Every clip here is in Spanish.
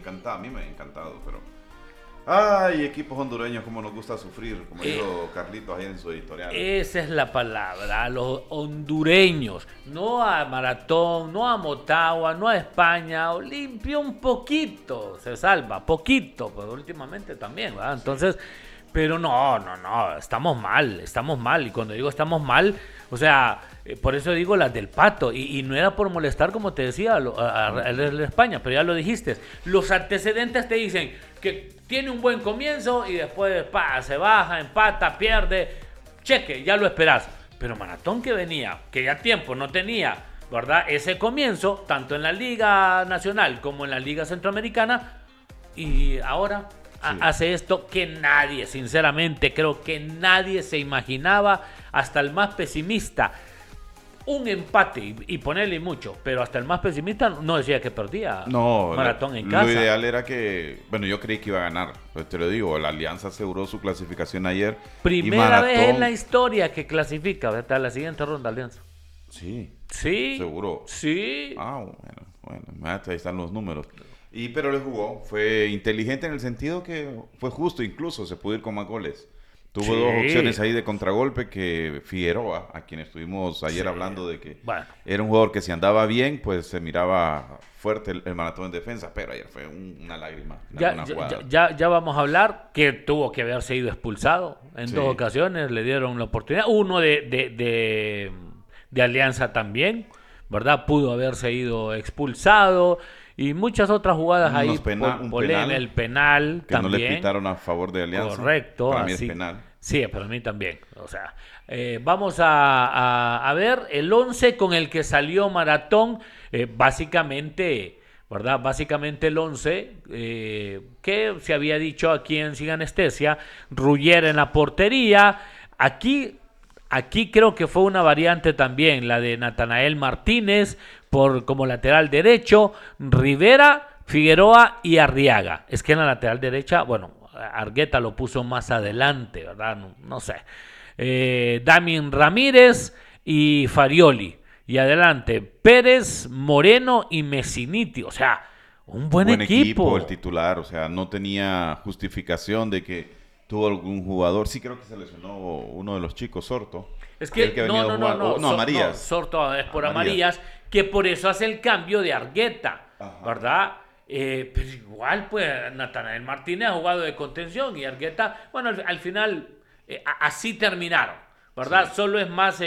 encantaba, a mí me ha encantado, pero... Ay, equipos hondureños, como nos gusta sufrir, como dijo Carlitos ahí en su editorial. Esa es la palabra, a los hondureños, no a Maratón, no a Motagua, no a España, Olimpia un poquito, se salva, poquito, pero últimamente también, ¿verdad? Entonces, pero no, estamos mal, y cuando digo estamos mal, o sea, por eso digo las del Pato, y no era por molestar, como te decía, a de España, pero ya lo dijiste, los antecedentes te dicen que tiene un buen comienzo y después se baja, empata, pierde, cheque, ya lo esperás. Pero Maratón que venía, que ya tiempo no tenía, ¿verdad? Ese comienzo, tanto en la Liga Nacional como en la Liga Centroamericana, y ahora hace esto que nadie, sinceramente, creo que nadie se imaginaba, hasta el más pesimista. Un empate y ponerle mucho, pero hasta el más pesimista no decía que perdía Maratón en casa. Lo ideal era que, bueno, yo creí que iba a ganar, pues te lo digo, la Alianza aseguró su clasificación ayer. Primera vez en la historia que clasifica, ¿verdad? A la siguiente ronda Alianza. Sí. Sí. ¿Seguro? Sí. Bueno, ahí están los números. Pero le jugó, fue inteligente en el sentido que fue justo, incluso se pudo ir con más goles. Tuvo dos opciones ahí de contragolpe que Figueroa, a quien estuvimos ayer hablando de que era un jugador que si andaba bien, pues se miraba fuerte el Maratón en defensa, pero ayer fue una lágrima. Ya vamos a hablar que tuvo que haberse ido expulsado en dos ocasiones, le dieron la oportunidad, uno de Alianza también, ¿verdad? Pudo haberse ido expulsado y muchas otras jugadas ahí, el penal que también. No le pitaron a favor de Alianza. Correcto. Para mí es penal. Sí, para mí también. O sea, vamos a ver el 11 con el que salió Maratón, básicamente, ¿verdad? Básicamente el 11 que se había dicho aquí en Sin Anestesia, Ruller en la portería. Aquí creo que fue una variante también, la de Natanael Martínez como lateral derecho, Rivera, Figueroa y Arriaga. Es que en la lateral derecha, bueno, Argueta lo puso más adelante, ¿verdad? No sé. Damien Ramírez y Farioli. Y adelante, Pérez, Moreno y Messiniti. O sea, un buen equipo. El titular, o sea, no tenía justificación de que tuvo algún jugador. Sí, creo que se lesionó uno de los chicos, Sorto. Es que no, Amarías. Sorto es por Amarías, que por eso hace el cambio de Argueta, ¿verdad? Pero igual, pues, Natanael Martínez ha jugado de contención y Argueta, bueno, al final así terminaron, ¿verdad? Sí. Solo es más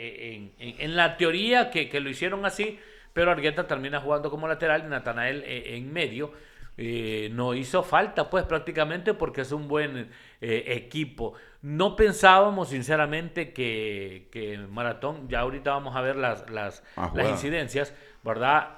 en la teoría que lo hicieron así, pero Argueta termina jugando como lateral y Natanael en medio. No hizo falta, pues, prácticamente porque es un buen equipo. No pensábamos, sinceramente, que Maratón, ya ahorita vamos a ver las incidencias, ¿verdad?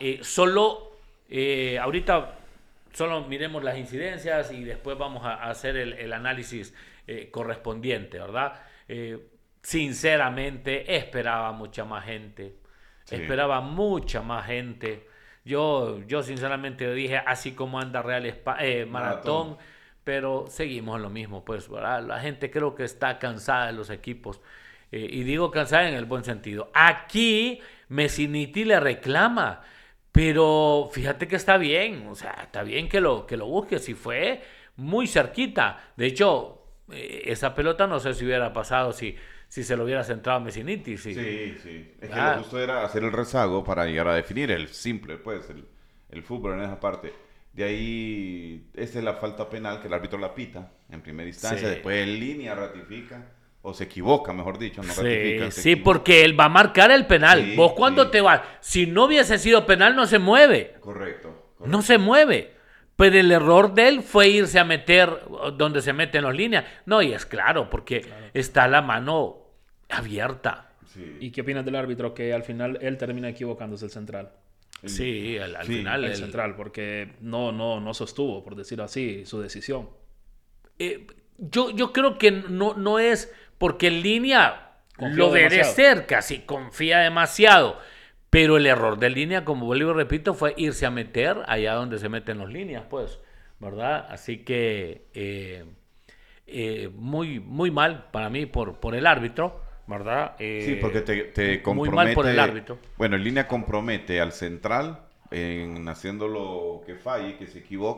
Ahorita solo miremos las incidencias y después vamos a hacer el análisis correspondiente, ¿verdad? Sinceramente, esperaba mucha más gente. Sí. Esperaba mucha más gente. Yo sinceramente dije, así como anda Maratón, pero seguimos en lo mismo, pues, ¿verdad? La gente creo que está cansada de los equipos. Y digo cansada en el buen sentido. Aquí Messiniti le reclama. Pero fíjate que está bien, o sea, está bien que lo busque, si fue muy cerquita. De hecho, esa pelota no sé si hubiera pasado si se lo hubiera centrado a Messiniti. Sí. Es que lo justo era hacer el rezago para llegar a definir el simple, pues, el fútbol en esa parte. De ahí, esa es la falta penal que el árbitro la pita en primera instancia, después en línea ratifica. O se equivoca, mejor dicho, no ratifica. Sí, porque él va a marcar el penal. Vos cuando te vas, si no hubiese sido penal, no se mueve. Correcto. No se mueve. Pero el error de él fue irse a meter donde se meten las líneas. No, y es claro, porque está la mano abierta. Sí. ¿Y qué opinas del árbitro que al final él termina equivocándose el central? Sí, al final. El central, porque no sostuvo, por decirlo así, su decisión. Yo creo que no es porque en línea lo ve de cerca, sí, confía demasiado. Pero el error de línea, como vuelvo y repito, fue irse a meter allá donde se meten las líneas, pues, ¿verdad? Así que muy, muy mal para mí por el árbitro, ¿verdad? Sí, porque te compromete. Muy mal por el árbitro. Bueno, en línea compromete al central en haciéndolo que falle, que se equivoque.